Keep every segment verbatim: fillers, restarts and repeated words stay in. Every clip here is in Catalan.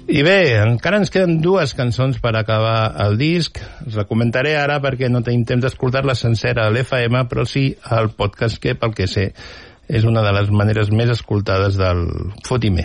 I bé, encara ens queden dues cançons per acabar el disc. Us la comentaré ara perquè no tenim temps d'escoltar-la sencera a l'F M, però sí al podcast, que pel que sé és una de les maneres més escoltades del Fotimer.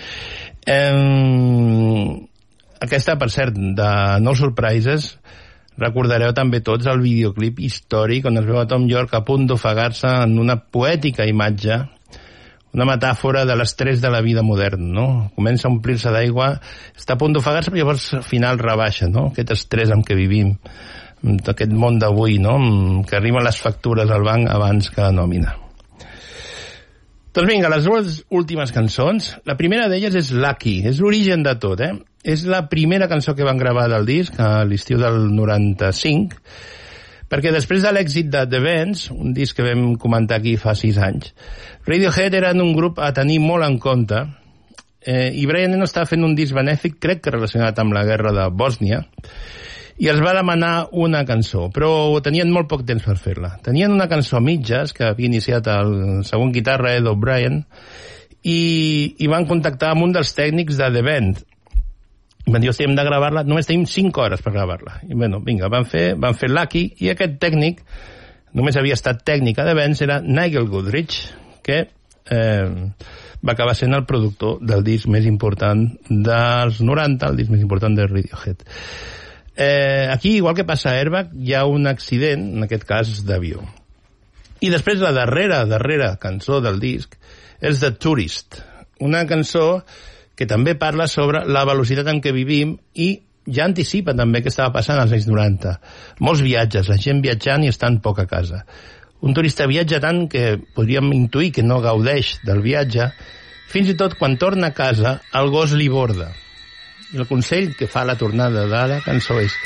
Eh, aquesta, per cert, de No Surprises, recordareu també tots el videoclip històric on es veu a Tom York a punt d'ofegar-se en una poètica imatge, una metàfora de l'estrès de la vida moderna, no? Comença a omplir-se d'aigua, està a punt d'ofegar-se, però llavors al final rebaixa, no? Aquest estrès en què vivim, aquest món d'avui, no? Que arriben les factures al banc abans que la nòmina. Doncs vinga, les dues últimes cançons. La primera d'elles és Lucky, és l'origen de tot, eh? És la primera cançó que van gravar del disc a l'estiu del noranta-cinc, perquè després de l'èxit de The Bends, un disc que vam comentar aquí fa sis anys, Radiohead eren un grup a tenir molt en compte, eh, i Brian Eno estava fent un disc benèfic, crec que relacionat amb la guerra de Bòsnia, i els va demanar una cançó, però tenien molt poc temps per fer-la. Tenien una cançó a mitges, que havia iniciat el segon guitarra, Ed O'Brien, i, i van contactar amb un dels tècnics de The Bend. I van dir, hòstia, hem de gravar-la, només tenim cinc hores per gravar-la. I bueno, vinga, van fer, van fer Lucky, i aquest tècnic, només havia estat tècnic a The Bends, era Nigel Godrich, que eh, va acabar sent el productor del disc més important dels noranta, el disc més important de Radiohead. Eh, aquí, igual que passa a Airbag, hi ha un accident, en aquest cas d'avió. I després la darrera, darrera cançó del disc és The Tourist, una cançó que també parla sobre la velocitat en què vivim i ja anticipa també què estava passant als anys noranta. Molts viatges, la gent viatjant i estant poc a casa. Un turista viatja tant que podríem intuir que no gaudeix del viatge, fins i tot quan torna a casa el gos li borda. I el consell que fa la tornada de la cançó és